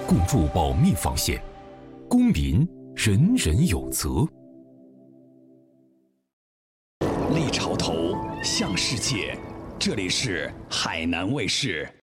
共筑保密防线，公民人人有责。 立潮头，向世界，这里是海南卫视。